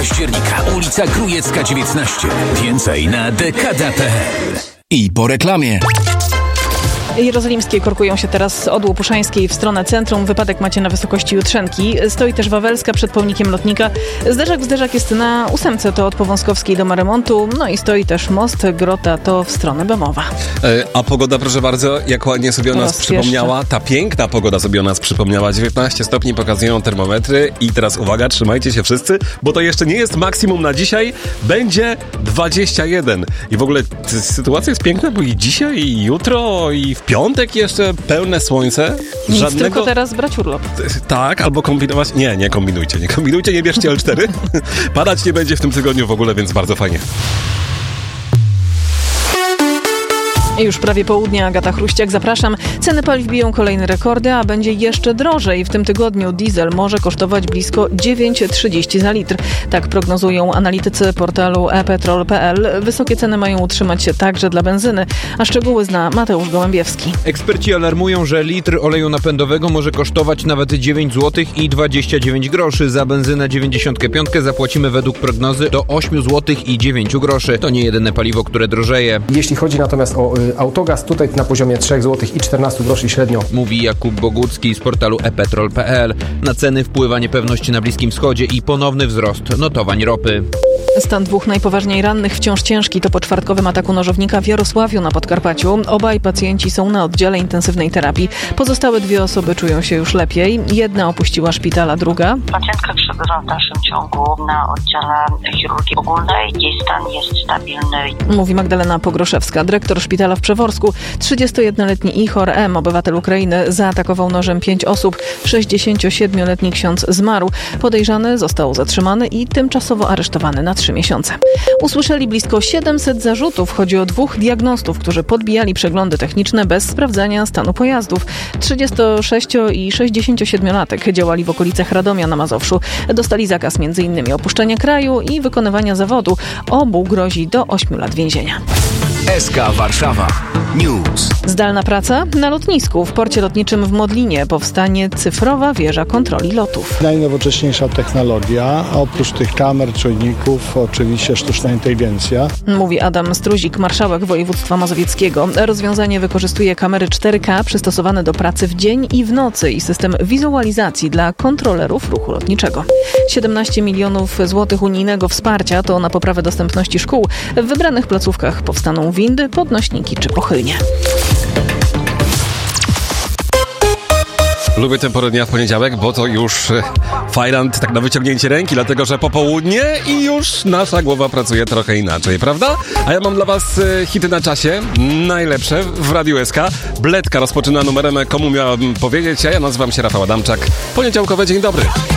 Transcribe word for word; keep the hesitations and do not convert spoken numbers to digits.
października, ulica Krujecka dziewiętnaście. Więcej na dekada kropka p l. I po reklamie. Jerozolimskie korkują się teraz od Łopuszańskiej w stronę centrum. Wypadek macie na wysokości Jutrzenki. Stoi też Wawelska przed pomnikiem lotnika. Zderzak w zderzak jest na ósemce, to od Powązkowskiej do Maremontu. No i stoi też most Grota, to w stronę Bemowa. E, a pogoda, proszę bardzo, jak ładnie sobie o nas Teraz przypomniała. jeszcze. Ta piękna pogoda sobie o nas przypomniała. dziewiętnaście stopni pokazują termometry. I teraz uwaga, trzymajcie się wszyscy, bo to jeszcze nie jest maksimum na dzisiaj. Będzie dwadzieścia jeden. I w ogóle t- sytuacja jest piękna, bo i dzisiaj, i jutro, i w piątek jeszcze pełne słońce. Nic, Żadnego... tylko teraz brać urlop. Tak, albo kombinować. Nie, nie kombinujcie, nie kombinujcie, nie bierzcie el cztery. Padać nie będzie w tym tygodniu w ogóle, więc bardzo fajnie. Już prawie południe, Agata Chruściak, zapraszam. Ceny paliw biją kolejne rekordy, a będzie jeszcze drożej. W tym tygodniu diesel może kosztować blisko dziewięć trzydzieści za litr. Tak prognozują analitycy portalu e petrol kropka p l. Wysokie ceny mają utrzymać się także dla benzyny, a szczegóły zna Mateusz Gołębiewski. Eksperci alarmują, że litr oleju napędowego może kosztować nawet dziewięć złotych i dwadzieścia dziewięć groszy. Za benzynę dziewięćdziesiąt pięć zapłacimy według prognozy do osiem złotych i dziewięć groszy. To nie jedyne paliwo, które drożeje. Jeśli chodzi natomiast o y, autogaz, tutaj na poziomie trzy złote i czternaście groszy średnio. Mówi Jakub Bogucki z portalu e petrol kropka p l. Na ceny wpływa niepewność na Bliskim Wschodzie i ponowny wzrost notowań ropy. Stan dwóch najpoważniej rannych wciąż ciężki. To po czwartkowym ataku nożownika w Jarosławiu na Podkarpaciu. Obaj pacjenci są na oddziale intensywnej terapii. Pozostałe dwie osoby czują się już lepiej. Jedna opuściła szpital, a druga... Pacjentka przebywa w dalszym ciągu na oddziale chirurgii ogólnej. Jej stan jest stabilny. Mówi Magdalena Pogroszewska, dyrektor szpitala w Przeworsku. trzydziestojednoletni Ihor M., obywatel Ukrainy, zaatakował nożem pięć osób. sześćdziesięciosiedmioletni ksiądz zmarł. Podejrzany został zatrzymany i tymczasowo aresztowany na trzy miesiące. Usłyszeli blisko siedemset zarzutów. Chodzi o dwóch diagnostów, którzy podbijali przeglądy techniczne bez sprawdzania stanu pojazdów. trzydziestosześcio- i sześćdziesięciosiedmiolatek działali w okolicach Radomia na Mazowszu. Dostali zakaz między innymi opuszczenia kraju i wykonywania zawodu. Obu grozi do ośmiu lat więzienia. S K Warszawa News. Zdalna praca na lotnisku. W porcie lotniczym w Modlinie powstanie cyfrowa wieża kontroli lotów. Najnowocześniejsza technologia, a oprócz tych kamer, czujników, oczywiście sztuczna inteligencja. Mówi Adam Struzik, marszałek województwa mazowieckiego. Rozwiązanie wykorzystuje kamery cztery K przystosowane do pracy w dzień i w nocy i system wizualizacji dla kontrolerów ruchu lotniczego. siedemnaście milionów złotych unijnego wsparcia to na poprawę dostępności szkół. W wybranych placówkach powstaną windy, podnośniki czy pochylnie. Lubię tę porę dnia w poniedziałek, bo to już e, fajrant tak na wyciągnięcie ręki, dlatego że popołudnie i już nasza głowa pracuje trochę inaczej, prawda? A ja mam dla was e, hity na czasie, najlepsze w Radiu S K. Bledka rozpoczyna numerem Komu miałabym powiedzieć, a ja nazywam się Rafał Adamczak. Poniedziałkowy dzień dobry.